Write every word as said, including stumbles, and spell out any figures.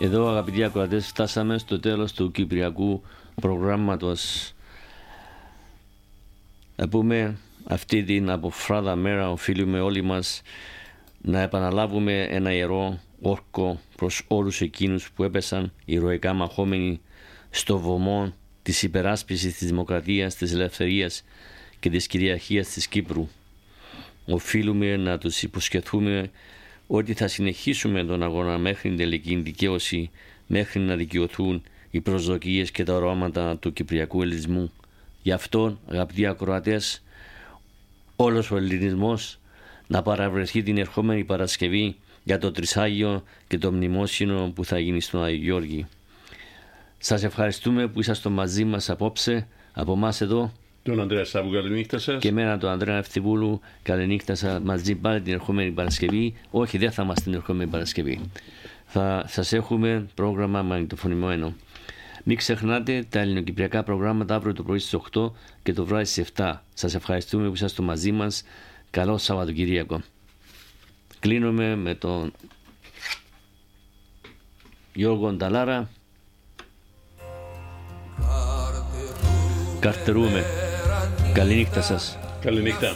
Εδώ, αγαπητοί ακροατές, φτάσαμε στο τέλος του κυπριακού προγράμματος. Να πούμε αυτή την αποφράδα μέρα οφείλουμε όλοι μας να επαναλάβουμε ένα ιερό όρκο προς όλους εκείνους που έπεσαν ηρωικά μαχόμενοι στο βωμό της υπεράσπισης της δημοκρατίας, της ελευθερίας και της κυριαρχίας της Κύπρου. Οφείλουμε να τους υποσχεθούμε ότι θα συνεχίσουμε τον αγώνα μέχρι την τελική δικαίωση, μέχρι να δικαιωθούν οι προσδοκίες και τα οράματα του κυπριακού ελληνισμού. Γι' αυτό, αγαπητοί ακροατές, όλος ο ελληνισμός να παραβρεθεί την ερχόμενη Παρασκευή για το Τρισάγιο και το μνημόσυνο που θα γίνει στον Άγιο Γιώργη. Σας ευχαριστούμε που είσαστε μαζί μας απόψε, από εμάς εδώ. Τον Ανδρέα Σάβου, καληνύχτα σας. Και εμένα τον Ανδρέα Ευθυμβούλου, καληνύχτα σας, μαζί πάλι την ερχόμενη Παρασκευή. Όχι, δεν θα είμαστε την ερχόμενη Παρασκευή. Θα σας έχουμε πρόγραμμα μαγνητοφωνημένο. Μην ξεχνάτε τα ελληνοκυπριακά προγράμματα αύριο το πρωί στις οκτώ και το βράδυ στις επτά. Σας ευχαριστούμε που είσαστε μαζί μας. Καλό Σαββατοκυριακό. Κλείνουμε με τον Γιώργο Νταλάρα. Καρτερούμε. Καληνύχτα σας. Καληνύχτα.